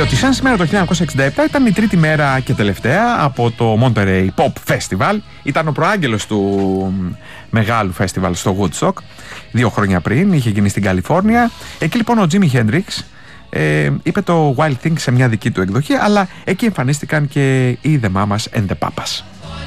Διότι σαν σήμερα το 1967 ήταν η τρίτη μέρα και τελευταία από το Monterey Pop Festival. Ήταν ο προάγγελος του μεγάλου festival στο Woodstock 2 χρόνια πριν, είχε γίνει στην Καλιφόρνια. Εκεί λοιπόν ο Jimi Hendrix είπε το Wild Thing σε μια δική του εκδοχή, αλλά εκεί εμφανίστηκαν και οι The Mamas and the Papas.